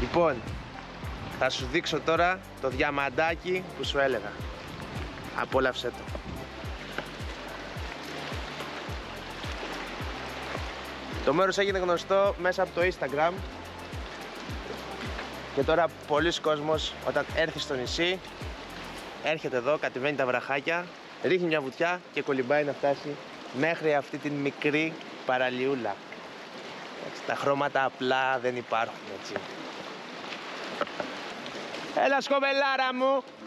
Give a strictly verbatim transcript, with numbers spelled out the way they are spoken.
Λοιπόν, θα σου δείξω τώρα το διαμαντάκι που σου έλεγα. Απόλαυσέ το. Το μέρος έγινε γνωστό μέσα από το Instagram και τώρα πολλοί κόσμος όταν έρθει στο νησί έρχεται εδώ, κατεβαίνει τα βραχάκια, ρίχνει μια βουτιά και κολυμπάει να φτάσει μέχρι αυτή την μικρή παραλιούλα. Έτσι, τα χρώματα απλά δεν υπάρχουν, έτσι. Έλα σκοπελάρα μου!